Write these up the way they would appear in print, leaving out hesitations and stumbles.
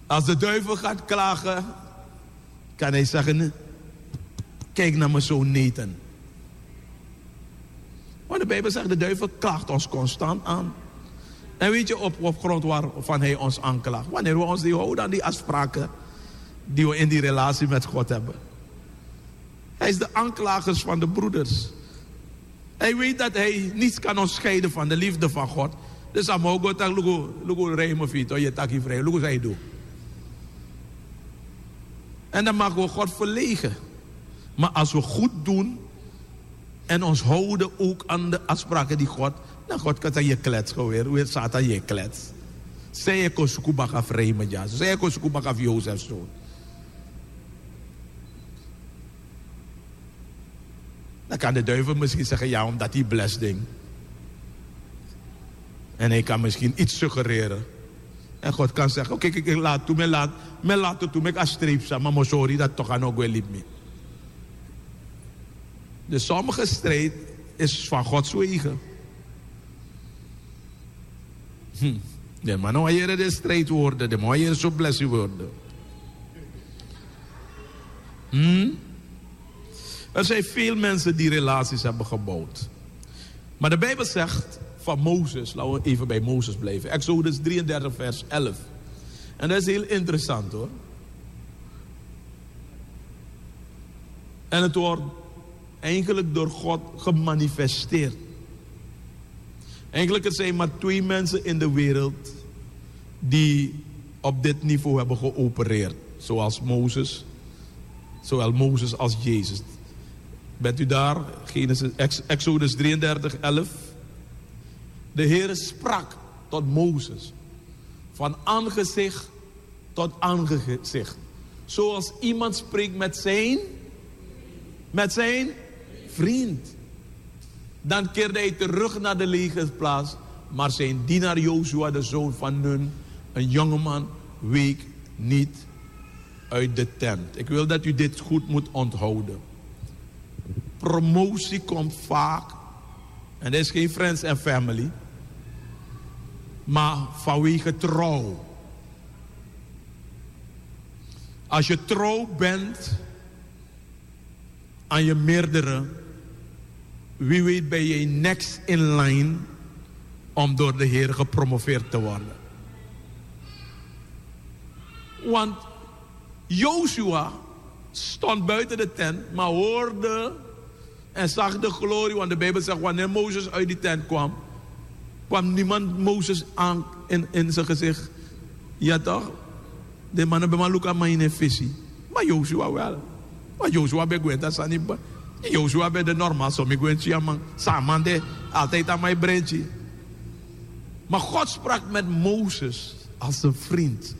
Als de duivel gaat klagen, kan hij zeggen, kijk naar mijn zoon Nathan. Want de Bijbel zegt, de duivel klaagt ons constant aan. En weet je op grond waarvan hij ons aanklaagt? Wanneer we ons houden aan die afspraken die we in die relatie met God hebben. Hij is de aanklagers van de broeders. Hij weet dat hij niets kan ons scheiden van de liefde van God. Dus amogo tak lugu reimo fito je taki vrij lugu zij doe. En dan maken we God verlegen. Maar als we goed doen en ons houden ook aan de afspraken die God, dan God kan je klets gewoon weer Satan je klets. Zij je koskubaka vrij met jou. Zij je koskubaka van Jozef zo. Dan kan de duivel misschien zeggen, ja, omdat hij blessing. En hij kan misschien iets suggereren. En God kan zeggen, oké, kijk, laat toe, me laat toe, me kan streep, maar sorry, dat toch aan ook wel liep me. Dus sommige strijd is van Gods wegen. De man hoe de strijd worden, de mooie zo blessing worden. Er zijn veel mensen die relaties hebben gebouwd. Maar de Bijbel zegt van Mozes, laten we even bij Mozes blijven. Exodus 33 vers 11. En dat is heel interessant hoor. En het wordt eigenlijk door God gemanifesteerd. Eigenlijk er zijn maar 2 mensen in de wereld die op dit niveau hebben geopereerd. Zoals Mozes. Zowel Mozes als Jezus. Bent u daar? Exodus 33, 11. De Heer sprak tot Mozes. Van aangezicht tot aangezicht. Zoals iemand spreekt met zijn vriend. Dan keerde hij terug naar de legerplaats. Maar zijn dienaar Jozua, de zoon van Nun, een jongeman, week niet uit de tent. Ik wil dat u dit goed moet onthouden. Promotie komt vaak, en dat is geen friends en family, maar vanwege trouw. Als je trouw bent aan je meerdere, wie weet ben je next in line om door de Heer gepromoveerd te worden. Want Joshua stond buiten de tent, maar hoorde en zag de glorie. Want de Bijbel zegt, wanneer Mozes uit die tent kwam, kwam niemand Mozes aan in zijn gezicht. Ja toch? De mannen bij Maluka maar in een visie. Maar Joshua wel. Maar Joshua bij Gwenta Sani. Joshua bij de normaal. Zo ik weet je man. Samen de altijd aan mijn breintje. Maar God sprak met Mozes als een vriend.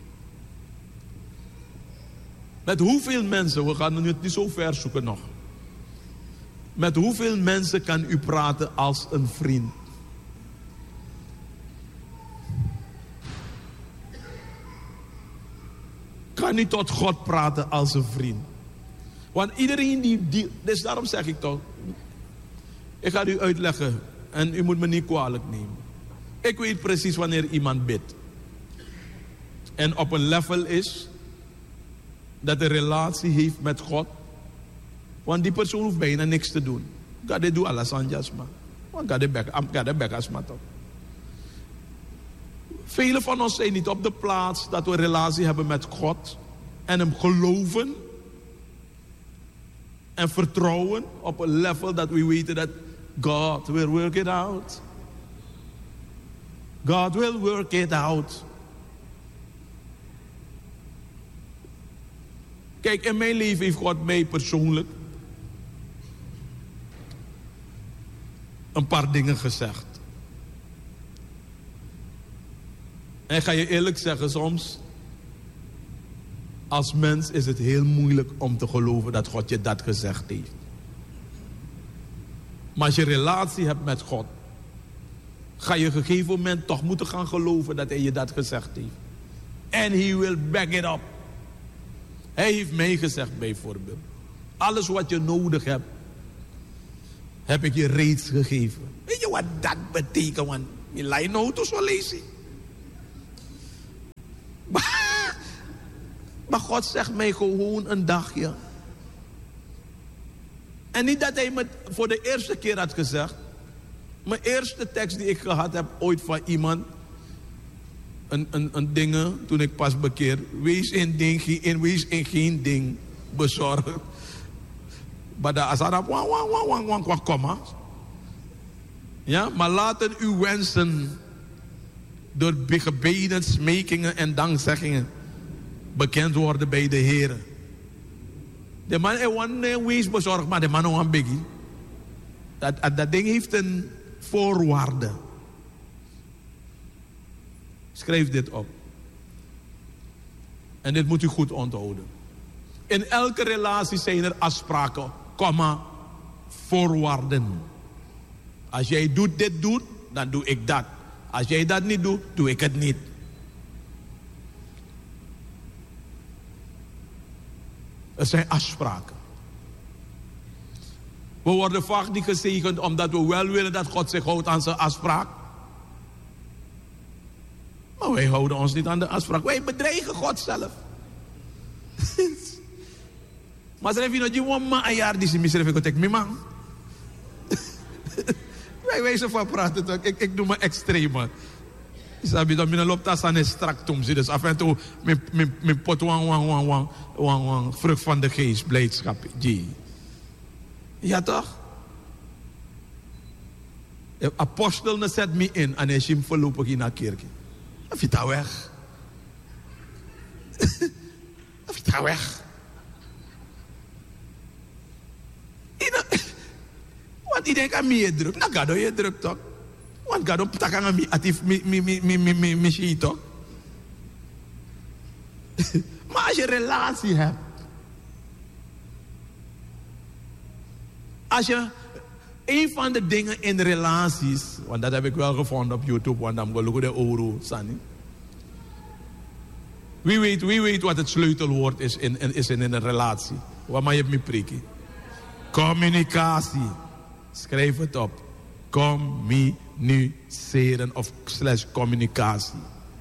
Met hoeveel mensen, we gaan het niet zo ver zoeken nog. Met hoeveel mensen kan u praten als een vriend? Kan u tot God praten als een vriend? Want iedereen die dus daarom zeg ik toch, ik ga u uitleggen en u moet me niet kwalijk nemen. Ik weet precies wanneer iemand bidt. En op een level is dat de relatie heeft met God. Want die persoon hoeft bijna niks te doen. God doet alles aan jasma. Want God de bekasma toch. Velen van ons zijn niet op de plaats dat we een relatie hebben met God. En hem geloven. En vertrouwen op een level dat we weten dat God will work it out. God will work it out. Kijk, in mijn leven heeft God mij persoonlijk een paar dingen gezegd. En ik ga je eerlijk zeggen, soms als mens is het heel moeilijk om te geloven dat God je dat gezegd heeft. Maar als je relatie hebt met God, ga je op een gegeven moment toch moeten gaan geloven dat hij je dat gezegd heeft. En he will back it up. Hij heeft mij gezegd bijvoorbeeld, alles wat je nodig hebt, heb ik je reeds gegeven. Weet je wat dat betekent? Want je lijkt nou toch zo lezen. Maar God zegt mij gewoon een dagje. En niet dat hij me voor de eerste keer had gezegd. Mijn eerste tekst die ik gehad heb ooit van iemand. Een dingen, toen ik pas bekeerd. Wees in geen ding bezorgd. Maar daar asarap wang komma. Ja, maar laten uw wensen door gebeden, smekingen en dankzeggingen bekend worden bij de Heer. De man is wees bezorgd, maar de man is een biggie. Dat ding heeft een voorwaarde. Schrijf dit op. En dit moet u goed onthouden. In elke relatie zijn er afspraken, voorwaarden. Als jij dit doet, dan doe ik dat. Als jij dat niet doet, doe ik het niet. Er zijn afspraken. We worden vaak niet gezegend omdat we wel willen dat God zich houdt aan zijn afspraak. Maar wij houden ons niet aan de afspraak. Wij bedreigen God zelf. Maar schrijf je nog, je want maar een jaar die ze misschrijven, ik denk, mijn man. Wij wijzen van praten toch, ik doe me extreme. Sabi dat mijn loopt als aan een straktum. Dus af en toe, mijn pot wang, vrucht van de geest, blijdschap. Ja toch? De apostel zet me in en hij is hem voorlopig in de kerk. Of je daar weg? Of je daar weg? Want ik denk aan mij druk. Nou, ga je druk toch? Want ga op tak aan mij atif mi shit toch? Maar als je een relatie hebt, als je een van de dingen in relaties, want dat heb ik wel gevonden op YouTube, want dan gaan we de oren staan. Wie weet wat het sleutelwoord is in een relatie. Wat mag je me prikken? Communicatie. Schrijf het op. Communiceren of /communicatie.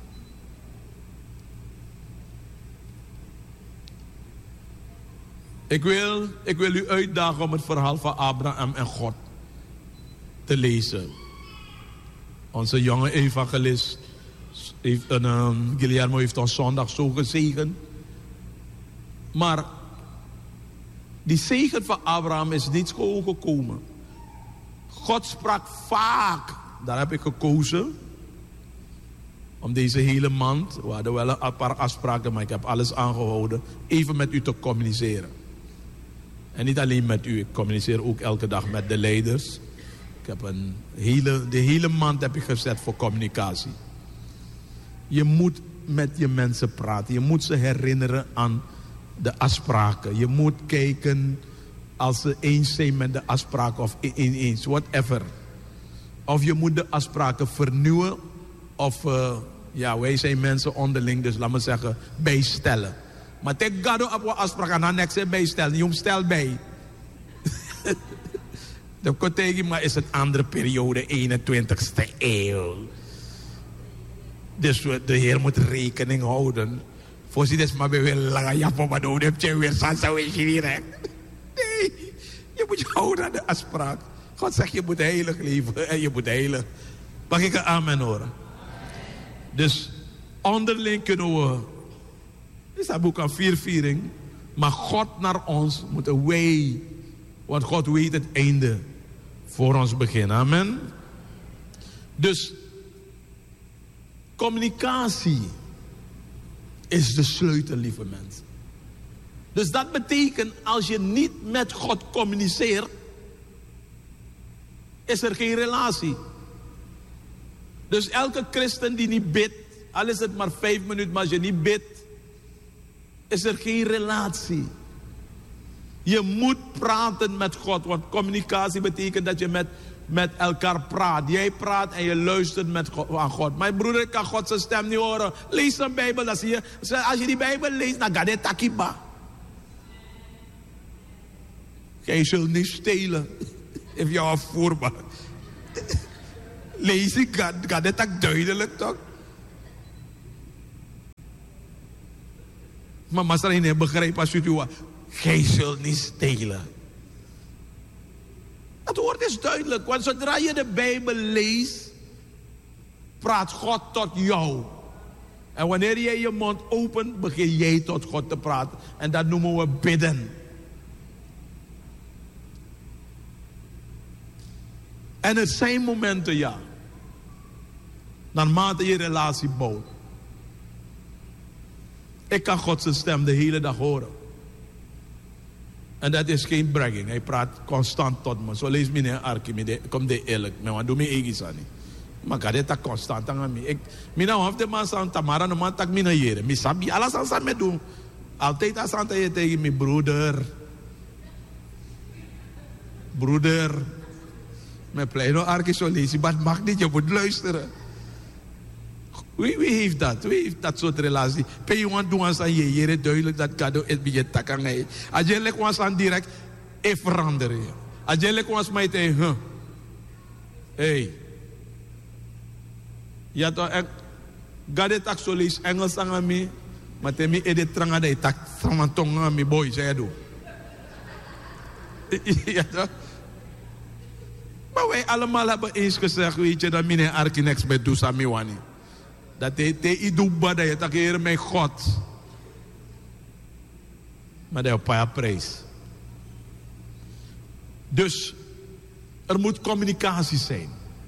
Ik wil u uitdagen om het verhaal van Abraham en God te lezen. Onze jonge evangelist Guillermo heeft ons zondag zo gezegend. Maar die zegen van Abraham is niet gewoon gekomen. God sprak vaak. Daar heb ik gekozen. Om deze hele maand, we hadden wel een paar afspraken, maar ik heb alles aangehouden, even met u te communiceren. En niet alleen met u, ik communiceer ook elke dag met de leiders. Ik heb de hele maand heb ik gezet voor communicatie. Je moet met je mensen praten. Je moet ze herinneren aan de afspraken. Je moet kijken als ze eens zijn met de afspraken of ineens, whatever. Of je moet de afspraken vernieuwen of wij zijn mensen onderling, dus laat me zeggen, bijstellen. Maar tek gado op wat afspraken, dan niks bijstellen. Je stel bij. De kotegi, maar is een andere periode, 21ste eeuw. Dus de Heer moet rekening houden. Voorzitter, maar we willen lange jappen, maar dan heb je weer sansa direct. Nee, je moet je houden aan de afspraak. God zegt, je moet heilig leven en je moet heilig. Mag ik een amen horen? Dus onderling kunnen we, is dat boek aan vierviering, maar God naar ons moeten wij, want God weet het einde voor ons begin. Amen. Dus communicatie is de sleutel, lieve mensen. Dus dat betekent, als je niet met God communiceert, is er geen relatie. Dus elke christen die niet bidt, al is het maar 5 minuten, maar als je niet bidt, is er geen relatie. Je moet praten met God, want communicatie betekent dat je met elkaar praat. Jij praat en je luistert aan God. Mijn broeder, ik kan God zijn stem niet horen. Lees een Bijbel, dan zie je. Als je die Bijbel leest, dan gaat het takiba. Jij zult niet stelen. If jou afvoerbaar. Lees ik, gaat het ook duidelijk toch? Maar Masrijn begrijpt als u gij zult niet stelen. Het woord is duidelijk, want zodra je de Bijbel leest, praat God tot jou. En wanneer jij je mond opent, begin jij tot God te praten. En dat noemen we bidden. En er zijn momenten, ja, naarmate je relatie bouwt. Ik kan Gods stem de hele dag horen. En dat is geen bragging. Hij praat constant tot me. Zo lees meneer Arki, kom de eerlijk. Maar doe me egis aan. Maar ga dit constant aan me. Mina hoef de man aan Tamara no man tak mina jere. Mi sabi alles aan samen doen. Altijd als aan je tegen mijn broeder. Broeder. Mijn pleino Arki zo lezen. Maar het mag niet, je moet luisteren. Wie heeft dat? Wie heeft dat soort relatie? Pe je want doen aan je jere duidelijk dat cadeau is bij je takken. Als je lekker was aan direct, veranderen. Als je lekker was mij tegen, hey. Ja toch, gade tak solis Engels aan me, maar temi edit tranga de tak samantong aan me boy, zei do. Ja toch? Maar wij allemaal hebben eens gezegd, weet je, dat meneer Arkinex met doet aan me wani. Dat hij idoe bada, je tak hier mijn God. Maar dat is op prijs. Dus er moet communicatie zijn.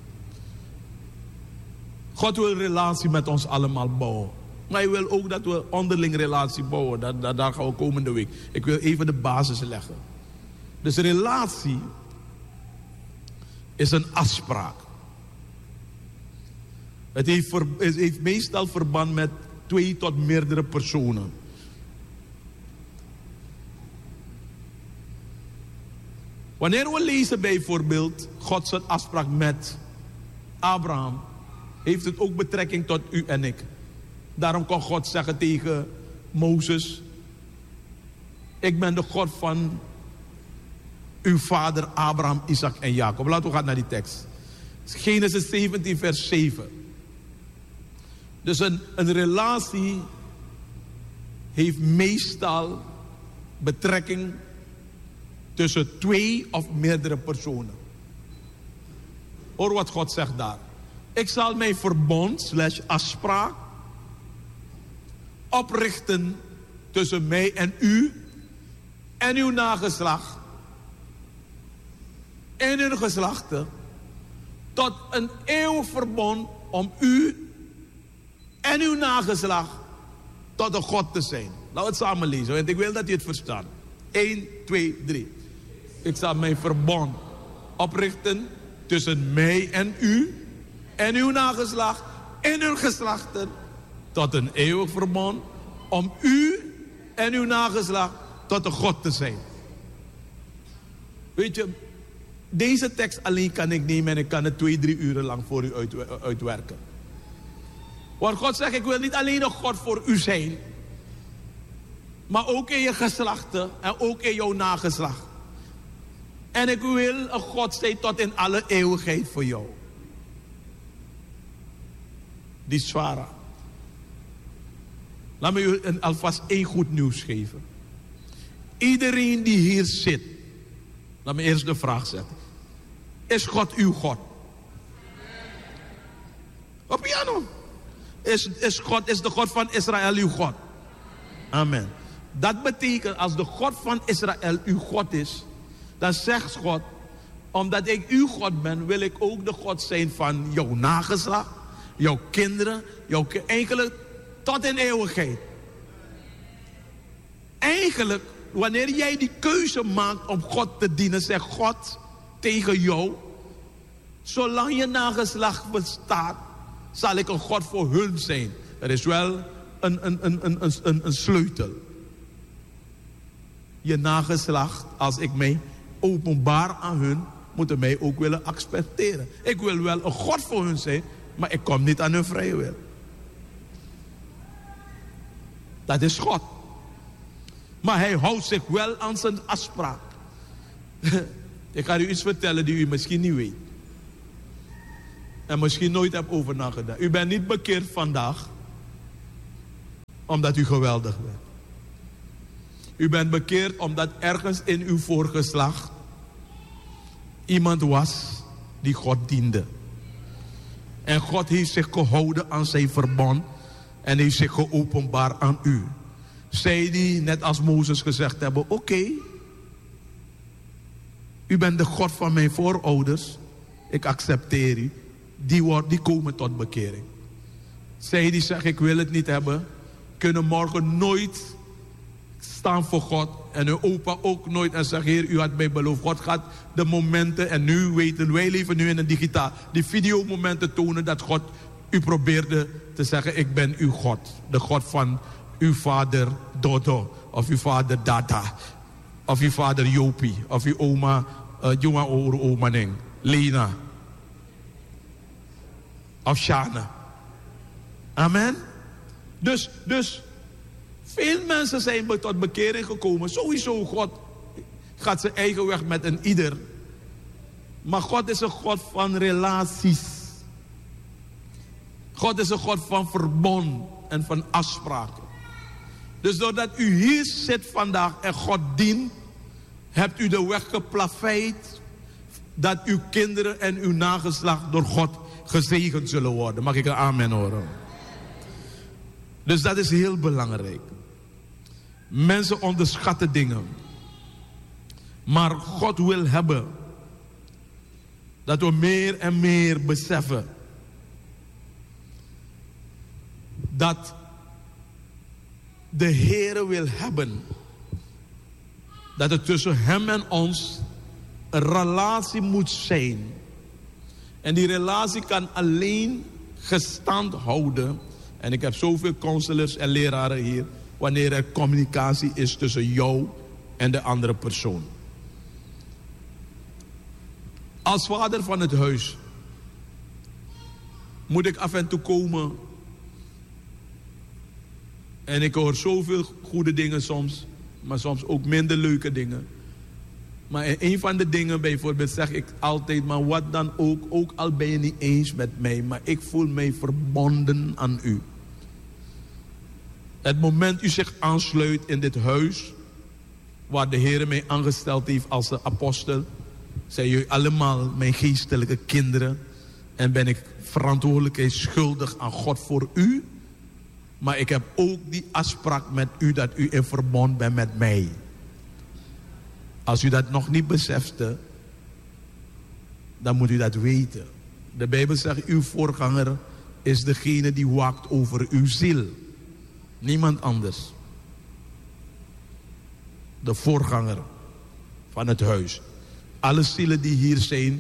God wil relatie met ons allemaal bouwen. Maar hij wil ook dat we onderling relatie bouwen. Daar gaan we komende week. Ik wil even de basis leggen. Dus relatie is een afspraak. Het heeft meestal verband met 2 tot meerdere personen. Wanneer we lezen bijvoorbeeld Gods afspraak met Abraham, heeft het ook betrekking tot u en ik. Daarom kon God zeggen tegen Mozes: ik ben de God van uw vader Abraham, Isaac en Jacob. Laten we gaan naar die tekst. Genesis 17 vers 7. Dus een relatie heeft meestal betrekking tussen 2 of meerdere personen. Hoor wat God zegt daar. Ik zal mijn verbond / afspraak oprichten tussen mij en u en uw nageslacht en hun geslachten tot een eeuwig verbond om u en uw nageslacht tot een God te zijn. Laten we het samen lezen, want ik wil dat je het verstaat. 1, 2, 3. Ik zal mijn verbond oprichten tussen mij en u en uw nageslacht en hun geslachten tot een eeuwig verbond om u en uw nageslacht tot een God te zijn. Weet je, deze tekst alleen kan ik nemen en ik kan het 2-3 uren lang voor u uitwerken. Want God zegt, ik wil niet alleen een God voor u zijn, maar ook in je geslachten en ook in jouw nageslacht. En ik wil een God zijn tot in alle eeuwigheid voor jou. Die zware. Laat me u alvast 1 goed nieuws geven. Iedereen die hier zit, laat me eerst de vraag zetten. Is God uw God? Op piano. Is de God van Israël uw God? Amen. Dat betekent, als de God van Israël uw God is, dan zegt God, omdat ik uw God ben, wil ik ook de God zijn van jouw nageslacht, jouw kinderen, eigenlijk tot in eeuwigheid. Eigenlijk, wanneer jij die keuze maakt om God te dienen, zegt God tegen jou, zolang je nageslacht bestaat, zal ik een God voor hun zijn. Er is wel een sleutel. Je nageslacht, als ik mij openbaar aan hun, moeten mij ook willen accepteren. Ik wil wel een God voor hun zijn, maar ik kom niet aan hun vrije wil. Dat is God. Maar hij houdt zich wel aan zijn afspraak. Ik ga u iets vertellen die u misschien niet weet. En misschien nooit hebt over nagedacht. U bent niet bekeerd vandaag, omdat u geweldig bent. U bent bekeerd omdat ergens in uw voorgeslacht iemand was die God diende. En God heeft zich gehouden aan zijn verbond en heeft zich geopenbaard aan u. Zij die, net als Mozes gezegd hebben, oké, u bent de God van mijn voorouders, ik accepteer u. Die komen tot bekering. Zij die zeggen, ik wil het niet hebben, kunnen morgen nooit staan voor God. En hun opa ook nooit en zeggen, Heer, u had mij beloofd. God gaat de momenten, en nu weten, wij leven nu in een digitaal, die videomomenten tonen dat God u probeerde te zeggen, ik ben uw God. De God van uw vader Dodo, of uw vader Dada, of uw vader Jopie, of uw oma, jonge oma Neng, Lena, of Shana. Amen. Dus veel mensen zijn tot bekering gekomen. Sowieso, God gaat zijn eigen weg met een ieder. Maar God is een God van relaties. God is een God van verbond en van afspraken. Dus doordat u hier zit vandaag en God dient, hebt u de weg geplaveid dat uw kinderen en uw nageslacht door God gezegend zullen worden. Mag ik een amen horen? Dus dat is heel belangrijk. Mensen onderschatten dingen. Maar God wil hebben dat we meer en meer beseffen dat de Heere wil hebben dat er tussen hem en ons een relatie moet zijn. En die relatie kan alleen gestand houden. En ik heb zoveel counselors en leraren hier, wanneer er communicatie is tussen jou en de andere persoon. Als vader van het huis moet ik af en toe komen. En ik hoor zoveel goede dingen soms, maar soms ook minder leuke dingen. Maar een van de dingen bijvoorbeeld zeg ik altijd, maar wat dan ook al ben je niet eens met mij, maar ik voel mij verbonden aan u. Het moment u zich aansluit in dit huis, waar de Heer mij aangesteld heeft als de apostel, zijn jullie allemaal mijn geestelijke kinderen. En ben ik verantwoordelijkheid schuldig aan God voor u. Maar ik heb ook die afspraak met u dat u in verbond bent met mij. Als u dat nog niet besefte, dan moet u dat weten. De Bijbel zegt, uw voorganger is degene die waakt over uw ziel. Niemand anders. De voorganger van het huis. Alle zielen die hier zijn,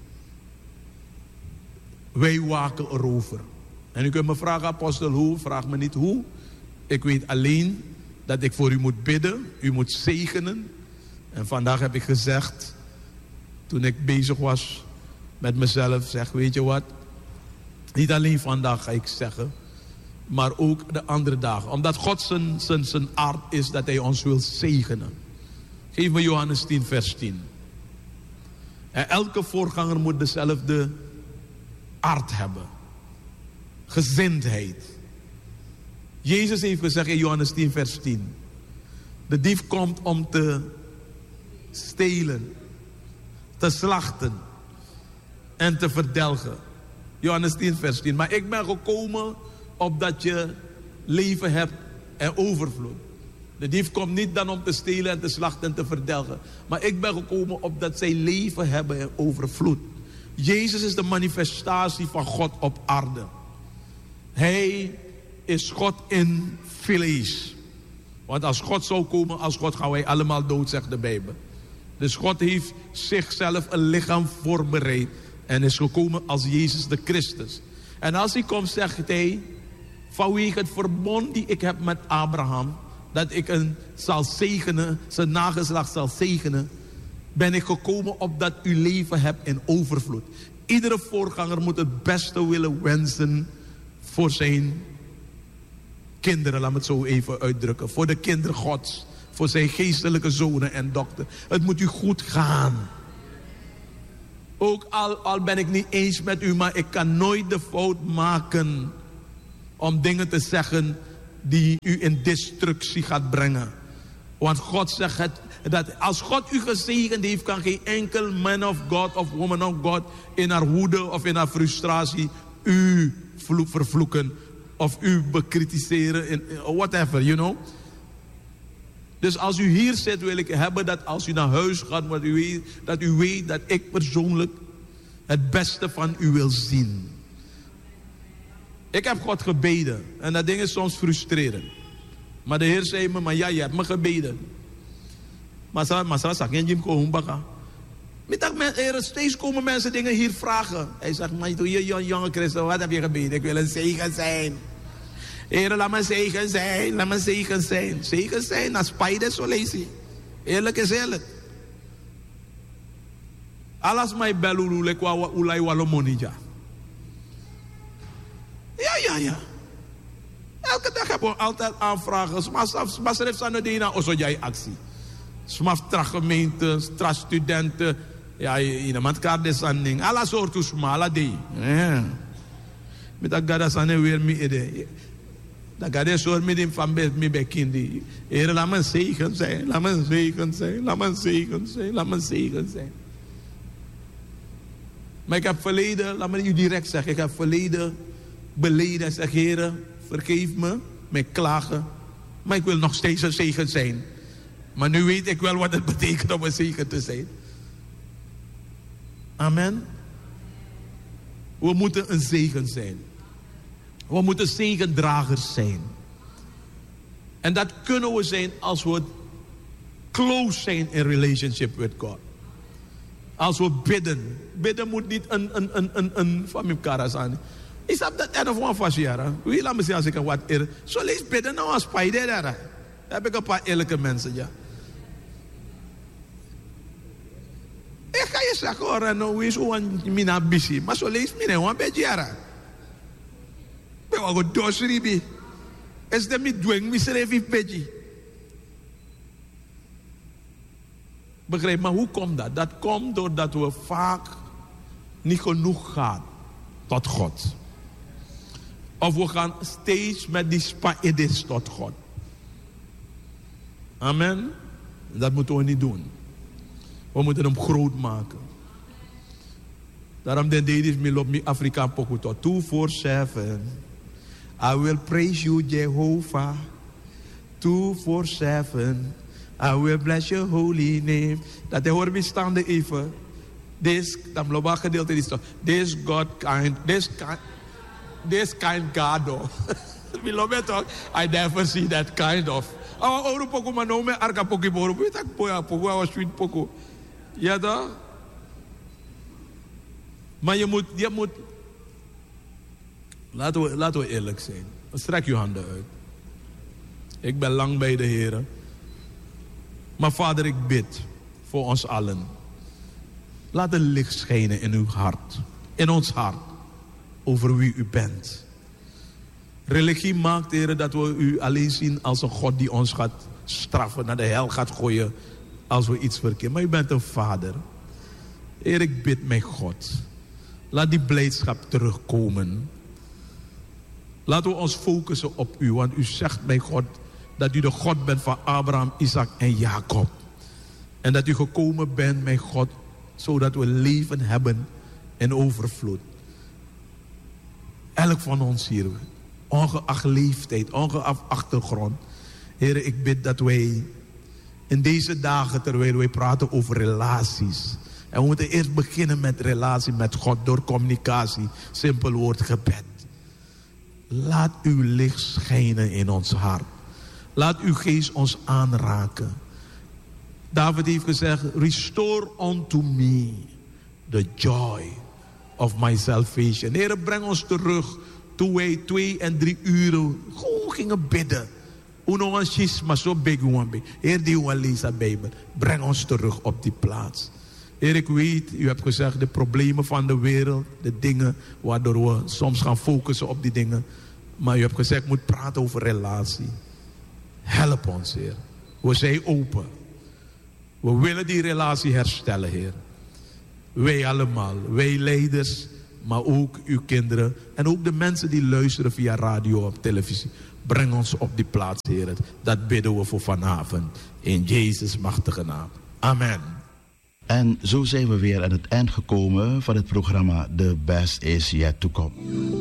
wij waken erover. En u kunt me vragen, apostel, hoe? Vraag me niet hoe. Ik weet alleen dat ik voor u moet bidden. U moet zegenen. En vandaag heb ik gezegd, toen ik bezig was met mezelf, zeg, weet je wat? Niet alleen vandaag ga ik zeggen, maar ook de andere dagen. Omdat God zijn aard is dat hij ons wil zegenen. Geef me Johannes 10 vers 10. En elke voorganger moet dezelfde aard hebben. Gezindheid. Jezus heeft gezegd in Johannes 10 vers 10. De dief komt om te stelen, te slachten en te verdelgen. Johannes 10 vers 10. Maar ik ben gekomen opdat je leven hebt en overvloed. De dief komt niet dan om te stelen en te slachten en te verdelgen. Maar ik ben gekomen opdat zij leven hebben en overvloed. Jezus is de manifestatie van God op aarde. Hij is God in vlees. Want als God zou komen, als God gaan wij allemaal dood, zegt de Bijbel. Dus God heeft zichzelf een lichaam voorbereid. En is gekomen als Jezus de Christus. En als hij komt, zegt hij, vanwege het verbond die ik heb met Abraham, dat ik zal zegenen, zijn nageslacht zal zegenen, ben ik gekomen opdat u leven hebt in overvloed. Iedere voorganger moet het beste willen wensen voor zijn kinderen, laat me het zo even uitdrukken. Voor de kinderen Gods, voor zijn geestelijke zonen en dochters. Het moet u goed gaan. Ook al ben ik niet eens met u, maar ik kan nooit de fout maken om dingen te zeggen die u in destructie gaat brengen. Want God zegt dat als God u gezegend heeft, kan geen enkel man of God of woman of God in haar woede of in haar frustratie u vervloeken of u bekritiseren, whatever, you know. Dus als u hier zit, wil ik hebben dat als u naar huis gaat, dat u weet dat ik persoonlijk het beste van u wil zien. Ik heb God gebeden en dat ding is soms frustrerend. Maar de Heer zei me, maar ja, je hebt me gebeden. Maar straks zag je hem komen bakken. Steeds komen mensen dingen hier vragen. Hij zegt, maar je jonge christen, wat heb je gebeden? Ik wil een zegen zijn. Heer, laat me zegen zijn, laat me zegen zijn. Zegen zijn, als spijt zo lazy. Eerlijk is eerlijk. Alles mij belulu lekwa ulai walomonija. Ja. Elke dag hebben we altijd aanvragen. Maar schrijf ze aan de dina, of zo jij actie. Smaf gemeenten, studenten. Ja, iemand kan dit aan ding. Alle soorten smala die. Ja. Met dat gaat dat weer mee. Dat gaat dat soort met hem van bij kinderen. Heer, laat me zegen zijn. Laat me zegen zijn. Laat me zegen zijn. Laat me zegen zijn. Maar ik heb verleden, laat me u direct zeggen. Ik heb verleden beleden en zeg, Heer, vergeef me met klagen. Maar ik wil nog steeds een zegen zijn. Maar nu weet ik wel wat het betekent om een zegen te zijn. Amen. We moeten een zegen zijn. We moeten zegendragers zijn. En dat kunnen we zijn als we close zijn in relationship with God. Als we bidden. Bidden moet niet een van elkaar zijn. Is dat het einde van een vastjaren? Wie laat me zeggen als ik wat eerder. Zo lees bidden nou als spijder daar. Daar heb ik een paar eerlijke mensen, ja. Ik ga je zeggen, hoor, nou wees gewoon mina busy. Maar zo lees me nou een beetje jaren. Ik ben wel goed dosribi. Is dat niet dwing, misschrijf ik beetje. Begrijp, maar hoe komt dat? Dat komt doordat we vaak niet genoeg gaan tot God. Of we gaan steeds met die spa-edis tot God. Amen. Dat moeten we niet doen. We moeten hem groot maken. Daarom deed ik me op mijn Afrikaan pokoe tot 247. I will praise you, Jehovah. 247. I will bless your holy name. Dat hoor me staan even. Dat globale gedeelte is toch. This kind God. I never see that kind of. Ouro poko manome arka poki boro. Weet ik poja was sweet poko. Ja dan. Maar je moet. Laten we eerlijk zijn. Strek je handen uit. Ik ben lang bij de Heer. Maar Vader, ik bid voor ons allen. Laat het licht schijnen in uw hart. In ons hart. Over wie u bent. Religie maakt, Heer, dat we u alleen zien als een God die ons gaat straffen, naar de hel gaat gooien als we iets verkeerd. Maar u bent een Vader. Heer, ik bid mijn God. Laat die blijdschap terugkomen. Laten we ons focussen op u, want u zegt, mijn God, dat u de God bent van Abraham, Isaac en Jacob. En dat u gekomen bent, mijn God, zodat we leven hebben in overvloed. Elk van ons hier, ongeacht leeftijd, ongeacht achtergrond. Heer, ik bid dat wij in deze dagen, terwijl wij praten over relaties. En we moeten eerst beginnen met relatie met God door communicatie. Simpel woord gebed. Laat uw licht schijnen in ons hart. Laat uw geest ons aanraken. David heeft gezegd, restore unto me the joy of my salvation. Heer, breng ons terug toen wij 2 en 3 uren gewoon gingen bidden. Maar zo Heer, die we lezen Bijbel. Breng ons terug op die plaats. Heer, ik weet, u hebt gezegd, de problemen van de wereld, de dingen waardoor we soms gaan focussen op die dingen. Maar u hebt gezegd, ik moet praten over relatie. Help ons, Heer. We zijn open. We willen die relatie herstellen, Heer. Wij allemaal, wij leiders, maar ook uw kinderen. En ook de mensen die luisteren via radio of televisie. Breng ons op die plaats, Heer. Dat bidden we voor vanavond. In Jezus' machtige naam. Amen. En zo zijn we weer aan het eind gekomen van het programma The Best Is Yet To Come.